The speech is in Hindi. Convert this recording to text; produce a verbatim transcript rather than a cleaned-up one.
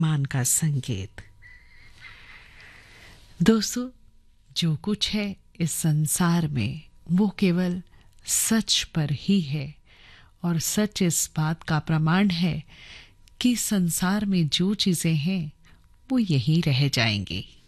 मान का संकेत। दोस्तों, जो कुछ है इस संसार में वो केवल सच पर ही है, और सच इस बात का प्रमाण है कि संसार में जो चीजें हैं वो यही रह जाएंगी।